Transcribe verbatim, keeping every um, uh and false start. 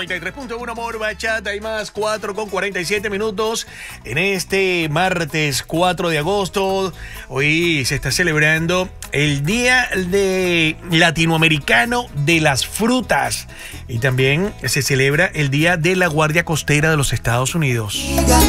noventa y tres punto uno Amor Bachata y más, cuatro con cuarenta y siete minutos en este martes cuatro de agosto. Hoy se está celebrando el Día de Latinoamericano de las Frutas y también se celebra el Día de la Guardia Costera de los Estados Unidos.